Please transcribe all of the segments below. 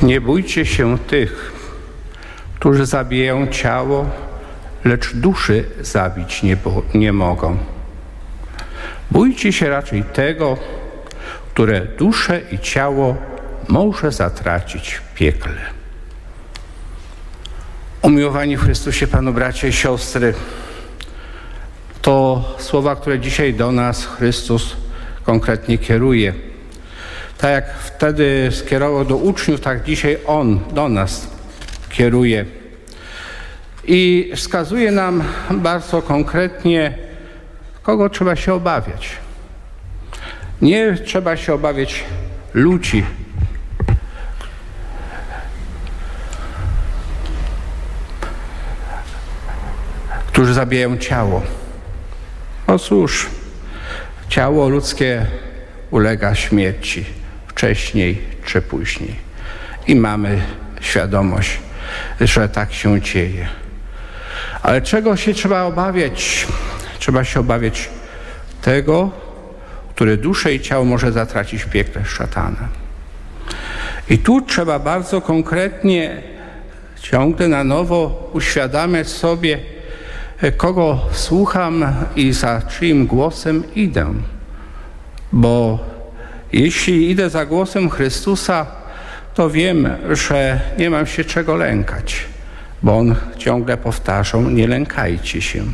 Nie bójcie się tych, którzy zabijają ciało, lecz duszy zabić nie mogą. Bójcie się raczej tego, które duszę i ciało może zatracić w piekle. Umiłowani w Chrystusie Panu bracia i siostry, to słowa, które dzisiaj do nas Chrystus konkretnie kieruje. Tak jak wtedy skierował do uczniów, tak dzisiaj On do nas kieruje. I wskazuje nam bardzo konkretnie, kogo trzeba się obawiać. Nie trzeba się obawiać ludzi, którzy zabijają ciało. No cóż, ciało ludzkie ulega śmierci wcześniej czy później. I mamy świadomość, że tak się dzieje. Ale czego się trzeba obawiać? Trzeba się obawiać tego, który duszę i ciało może zatracić w piekle szatana. I tu trzeba bardzo konkretnie, ciągle na nowo uświadamiać sobie, kogo słucham i za czyim głosem idę. Bo jeśli idę za głosem Chrystusa, to wiem, że nie mam się czego lękać, bo On ciągle powtarzał, nie lękajcie się.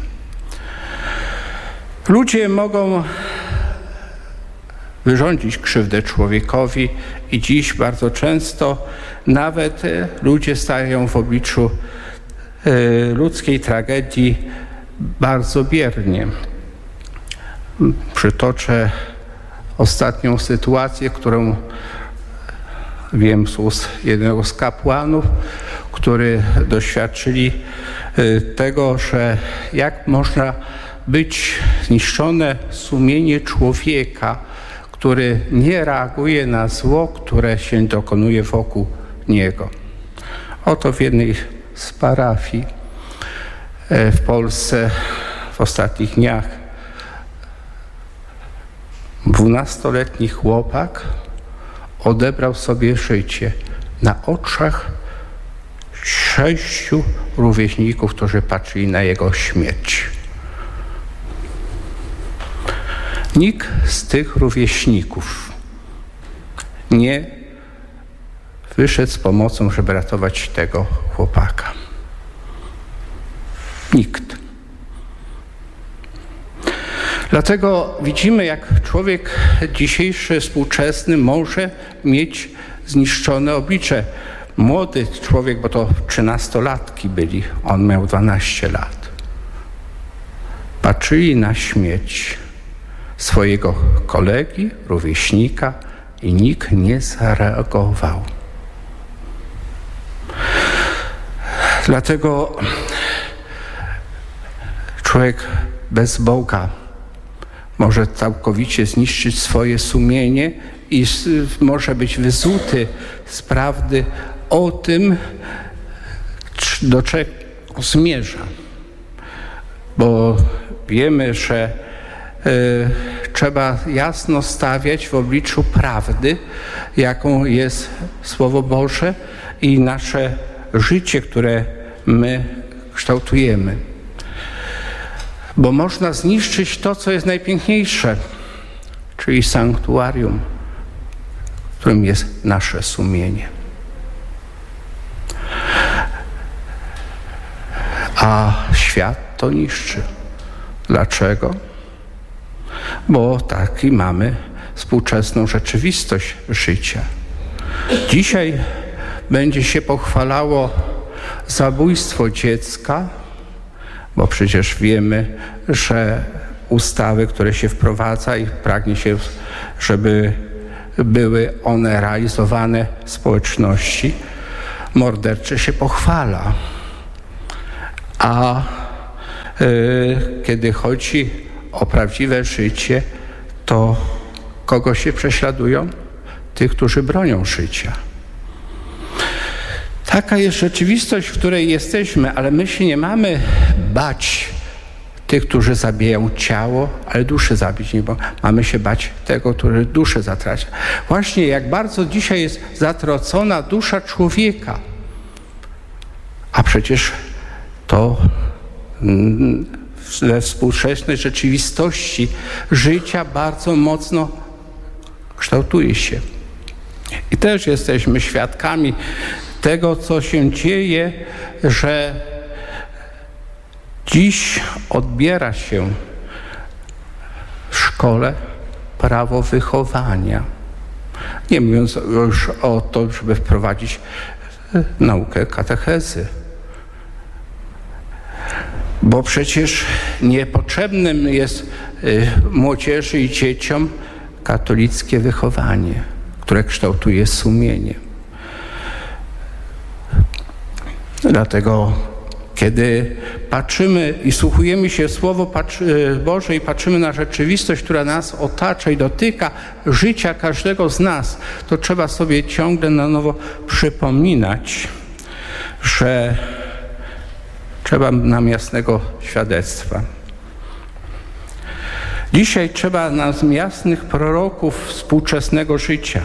Ludzie mogą wyrządzić krzywdę człowiekowi i dziś bardzo często nawet ludzie stają w obliczu ludzkiej tragedii bardzo biernie. Przytoczę ostatnią sytuację, którą wiem z ust jednego z kapłanów, który doświadczyli tego, że jak można być zniszczone sumienie człowieka, który nie reaguje na zło, które się dokonuje wokół niego. Oto w jednej z parafii w Polsce w ostatnich dniach 12-letni chłopak odebrał sobie życie na oczach 6 rówieśników, którzy patrzyli na jego śmierć. Nikt z tych rówieśników nie wyszedł z pomocą, żeby ratować tego chłopaka. Nikt. Dlatego widzimy, jak człowiek dzisiejszy, współczesny może mieć zniszczone oblicze. Młody człowiek, bo to 13-latki byli, on miał 12 lat. Patrzyli na śmierć swojego kolegi, rówieśnika i nikt nie zareagował. Dlatego człowiek bez Boga może całkowicie zniszczyć swoje sumienie i może być wyzuty z prawdy o tym, do czego zmierza. Bo wiemy, że trzeba jasno stawiać w obliczu prawdy, jaką jest Słowo Boże i nasze życie, które my kształtujemy. Bo można zniszczyć to, co jest najpiękniejsze, czyli sanktuarium, którym jest nasze sumienie. A świat to niszczy. Dlaczego? Bo taki mamy współczesną rzeczywistość życia. Dzisiaj będzie się pochwalało zabójstwo dziecka, bo przecież wiemy, że ustawy, które się wprowadza i pragnie się, żeby były one realizowane w społeczności, mordercze się pochwala. A kiedy chodzi o prawdziwe życie, to kogo się prześladują? Tych, którzy bronią życia. Taka jest rzeczywistość, w której jesteśmy, ale my się nie mamy bać tych, którzy zabijają ciało, ale duszy zabić nie, bo mamy się bać tego, który duszę zatraci. Właśnie jak bardzo dzisiaj jest zatracona dusza człowieka, a przecież to we współczesnej rzeczywistości życia bardzo mocno kształtuje się. I też jesteśmy świadkami tego, co się dzieje, że dziś odbiera się w szkole prawo wychowania. Nie mówiąc już o to, żeby wprowadzić naukę katechezy. Bo przecież niepotrzebnym jest młodzieży i dzieciom katolickie wychowanie, które kształtuje sumienie. Dlatego, kiedy patrzymy i słuchujemy się Słowo Boże i patrzymy na rzeczywistość, która nas otacza i dotyka życia każdego z nas, to trzeba sobie ciągle na nowo przypominać, że trzeba nam jasnego świadectwa. Dzisiaj trzeba nam jasnych proroków współczesnego życia.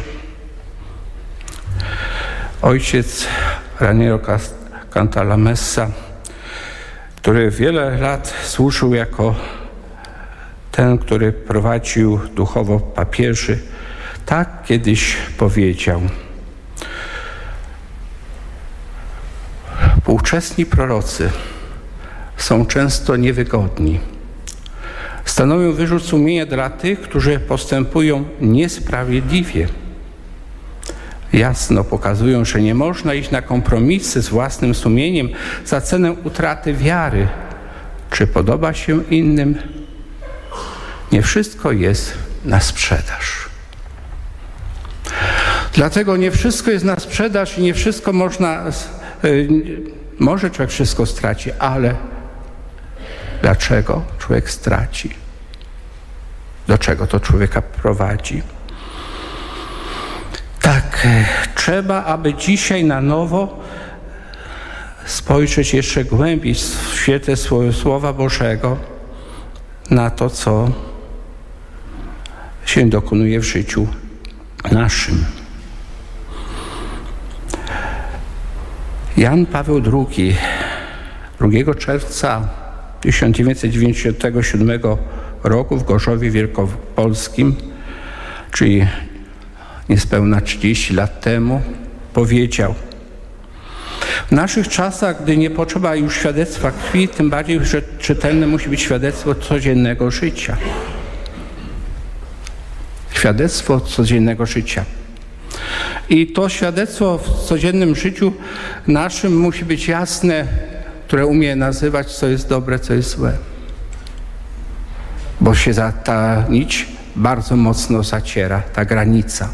Ojciec Raniero Cantalamessa, który wiele lat służył jako ten, który prowadził duchowo papieży, tak kiedyś powiedział: współczesni prorocy są często niewygodni. Stanowią wyrzut sumienia dla tych, którzy postępują niesprawiedliwie. Jasno pokazują, że nie można iść na kompromisy z własnym sumieniem za cenę utraty wiary. Czy podoba się innym? Nie wszystko jest na sprzedaż. Dlatego nie wszystko jest na sprzedaż i nie wszystko można... Może człowiek wszystko straci, ale dlaczego człowiek straci? Do czego to człowieka prowadzi? Tak, trzeba, aby dzisiaj na nowo spojrzeć jeszcze głębiej w świetle Słowa Bożego na to, co się dokonuje w życiu naszym. Jan Paweł II 2 czerwca 1997 roku w Gorzowie Wielkopolskim, czyli niespełna 30 lat temu, powiedział: w naszych czasach, gdy nie potrzeba już świadectwa krwi, tym bardziej, że czytelne musi być świadectwo codziennego życia. Świadectwo codziennego życia. I to świadectwo w codziennym życiu naszym musi być jasne, które umie nazywać, co jest dobre, co jest złe. Bo się ta nić bardzo mocno zaciera, ta granica.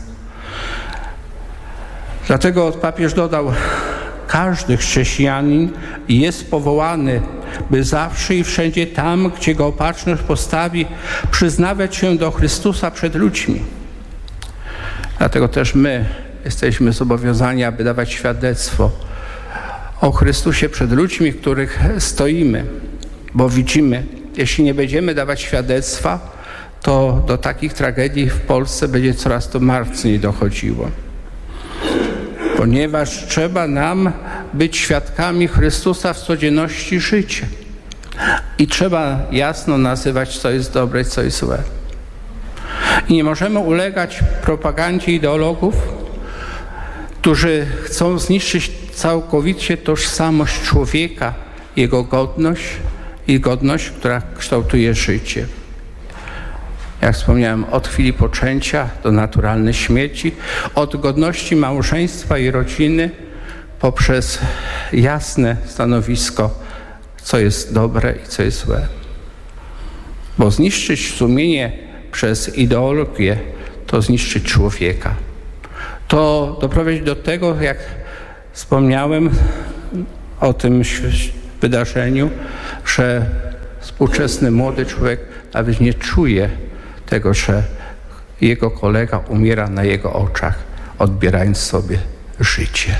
Dlatego papież dodał: każdy chrześcijanin jest powołany, by zawsze i wszędzie tam, gdzie go opatrzność postawi, przyznawać się do Chrystusa przed ludźmi. Dlatego też my jesteśmy zobowiązani, aby dawać świadectwo o Chrystusie przed ludźmi, w których stoimy. Bo widzimy, jeśli nie będziemy dawać świadectwa, to do takich tragedii w Polsce będzie coraz to mocniej dochodziło. Ponieważ trzeba nam być świadkami Chrystusa w codzienności życia. I trzeba jasno nazywać, co jest dobre i co jest złe. I nie możemy ulegać propagandzie ideologów, którzy chcą zniszczyć całkowicie tożsamość człowieka, jego godność i godność, która kształtuje życie. Jak wspomniałem, od chwili poczęcia do naturalnej śmierci, od godności małżeństwa i rodziny, poprzez jasne stanowisko, co jest dobre i co jest złe. Bo zniszczyć sumienie przez ideologię to zniszczyć człowieka. To doprowadzić do tego, jak wspomniałem o tym wydarzeniu, że współczesny młody człowiek nawet nie czuje tego, że jego kolega umiera na jego oczach, odbierając sobie życie.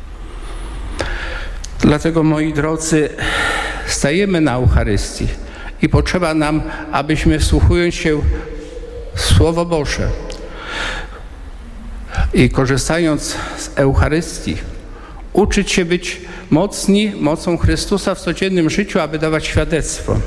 Dlatego, moi drodzy, stajemy na Eucharystii I potrzeba nam, abyśmy, wsłuchując się w Słowo Boże i korzystając z Eucharystii, uczyć się być mocni mocą Chrystusa w codziennym życiu, aby dawać świadectwo.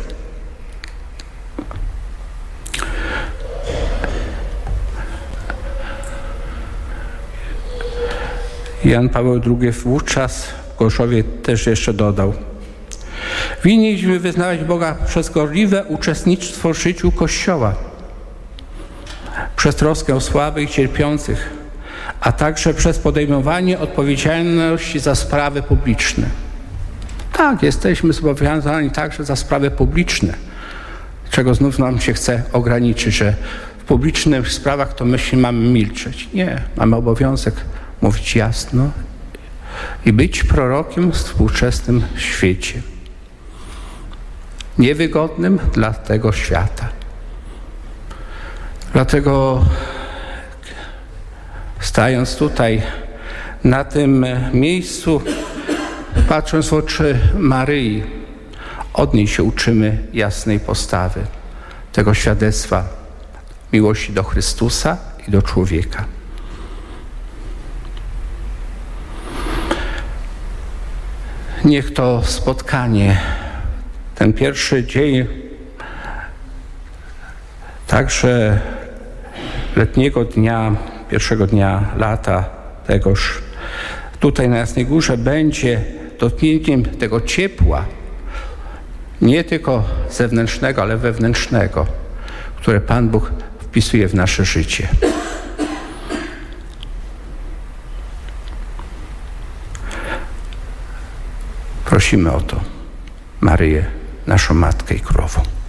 Jan Paweł II wówczas w Gorszowie też jeszcze dodał: winniśmy wyznawać Boga przez gorliwe uczestnictwo w życiu Kościoła, przez troskę o słabych i cierpiących, a także przez podejmowanie odpowiedzialności za sprawy publiczne. Tak, jesteśmy zobowiązani także za sprawy publiczne, czego znów nam się chce ograniczyć, że w publicznych sprawach to my się mamy milczeć. Nie, mamy obowiązek mówić jasno i być prorokiem w współczesnym świecie, niewygodnym dla tego świata. Dlatego stając tutaj na tym miejscu, patrząc w oczy Maryi, od niej się uczymy jasnej postawy, tego świadectwa miłości do Chrystusa i do człowieka. Niech to spotkanie, ten pierwszy dzień także letniego dnia, pierwszego dnia lata tegoż tutaj na Jasnej Górze będzie dotknięciem tego ciepła, nie tylko zewnętrznego, ale wewnętrznego, które Pan Bóg wpisuje w nasze życie. Prosimy o to Maryję, naszą Matkę i Królową.